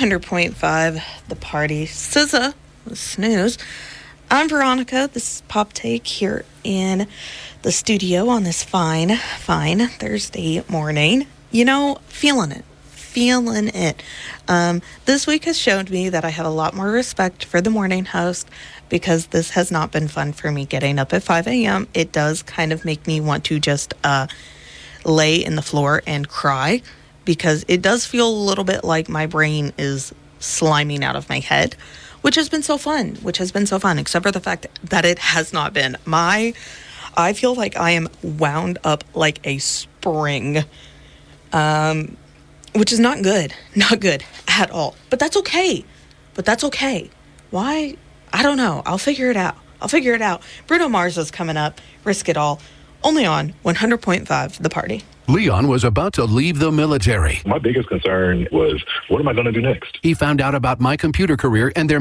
100.5, The Party. SZA, Snooze. I'm Veronica. This is Pop Take here in the studio on this fine Thursday morning. You know, feeling it. This week has showed me that I have a lot more respect for the morning host because this has not been fun for me getting up at 5 a.m. It does kind of make me want to just lay in the floor and cry because it does feel a little bit like my brain is sliming out of my head, which has been so fun, except for the fact that it has not been. I feel like I am wound up like a spring, which is not good at all. But that's okay. Why? I don't know. I'll figure it out. Bruno Mars is coming up. Risk It All. Only on 100.5, The Party. Leon was about to leave the military. My biggest concern was, what am I going to do next? He found out about My Computer Career and their